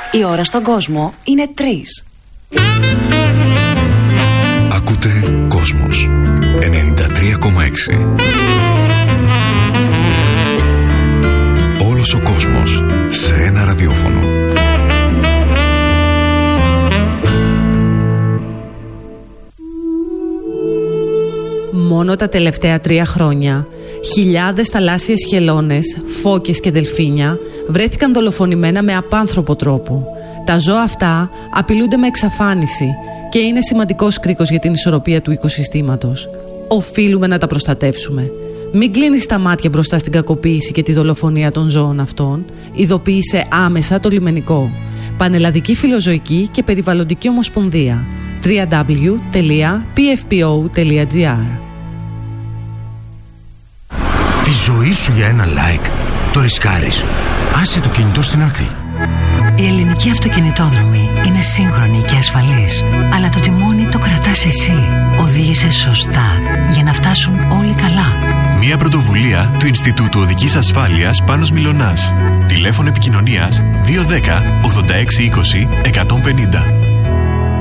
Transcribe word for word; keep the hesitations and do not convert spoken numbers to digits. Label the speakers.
Speaker 1: Η ώρα στον κόσμο είναι τρεις.
Speaker 2: Ακούτε Κόσμος ενενήντα τρία κόμμα έξι. Όλος ο κόσμος σε ένα ραδιόφωνο.
Speaker 3: Μόνο τα τελευταία τρία χρόνια, χιλιάδες θαλάσσιες χελώνες, φώκες και δελφίνια βρέθηκαν δολοφονημένα με απάνθρωπο τρόπο. Τα ζώα αυτά απειλούνται με εξαφάνιση και είναι σημαντικός κρίκος για την ισορροπία του οικοσυστήματος. Οφείλουμε να τα προστατεύσουμε. Μην κλείνεις τα μάτια μπροστά στην κακοποίηση και τη δολοφονία των ζώων αυτών. Ειδοποίησε άμεσα το λιμενικό. Πανελλαδική Φιλοζωική και Περιβαλλοντική Ομοσπονδία. double-u double-u double-u τελεία πι εφ πι ο τελεία τζι άρ.
Speaker 4: Τη ζωή σου για ένα like το ρισκάρεις. Άσε το κινητό στην άκρη.
Speaker 5: Η ελληνική αυτοκινητόδρομη είναι σύγχρονη και ασφαλής, αλλά το τιμόνι το κρατάς εσύ. Οδήγησε σωστά για να φτάσουν όλοι καλά.
Speaker 6: Μια πρωτοβουλία του Ινστιτούτου Οδικής Ασφάλειας Πάνος Μιλωνάς. Τηλέφωνο επικοινωνίας δύο ένα μηδέν ογδόντα έξι είκοσι εκατόν πενήντα.